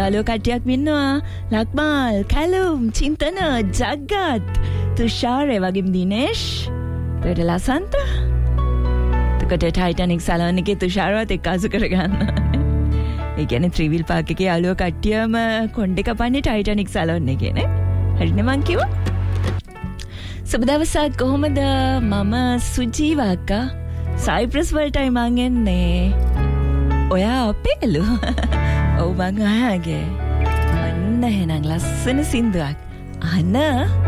යාළුවෝ කට්ටියක් ඉන්නවා. ලක්මාල්, කැලුම්, චින්තන, ජගත්, තුෂාර වගේම දිනේෂ්, එතකොට ලසන්ත. එතකොට ටයිටැනික් සැලොන් එකේ තුෂාරවත් එක්ක අසු කරගන්න. ඒ කියන්නේ ත්‍රිවිල් පාක් එකේ යාළුවෝ කට්ටියම කොණ්ඩේ කපන්නේ ටයිටැනික් සැලොන් එකේ නේ. හරිනේ මං කිව්වා. සුබ දවසක් කොහොමද? මම සුජීව අක්කා. සයිප්‍රස් වලටයි මං එන්නේ. ඔයා අපේලු. ඔව් මං ආගේ. අන්න එහෙනම් ලස්සන සින්දුවක්. අහන්න.